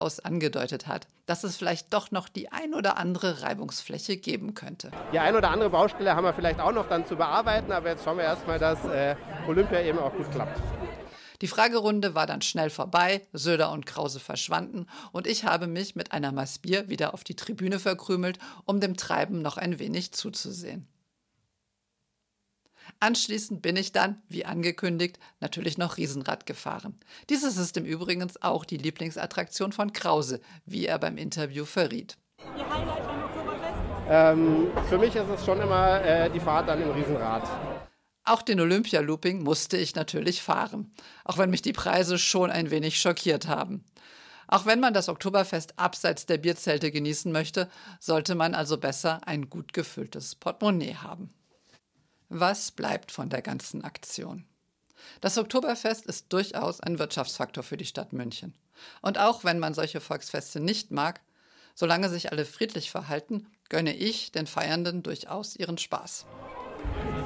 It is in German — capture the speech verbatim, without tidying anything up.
aus angedeutet hat, dass es vielleicht doch noch die ein oder andere Reibungsfläche geben könnte. Die ein oder andere Baustelle haben wir vielleicht auch noch dann zu bearbeiten, aber jetzt schauen wir erstmal, dass äh, Olympia eben auch gut klappt. Die Fragerunde war dann schnell vorbei, Söder und Krause verschwanden und ich habe mich mit einer Maß Bier wieder auf die Tribüne verkrümelt, um dem Treiben noch ein wenig zuzusehen. Anschließend bin ich dann, wie angekündigt, natürlich noch Riesenrad gefahren. Dieses ist im Übrigen auch die Lieblingsattraktion von Krause, wie er beim Interview verriet. Ihr Highlight beim Oktoberfest? Ähm, für mich ist es schon immer äh, die Fahrt dann im Riesenrad. Auch den Olympia-Looping musste ich natürlich fahren, auch wenn mich die Preise schon ein wenig schockiert haben. Auch wenn man das Oktoberfest abseits der Bierzelte genießen möchte, sollte man also besser ein gut gefülltes Portemonnaie haben. Was bleibt von der ganzen Aktion? Das Oktoberfest ist durchaus ein Wirtschaftsfaktor für die Stadt München. Und auch wenn man solche Volksfeste nicht mag, solange sich alle friedlich verhalten, gönne ich den Feiernden durchaus ihren Spaß.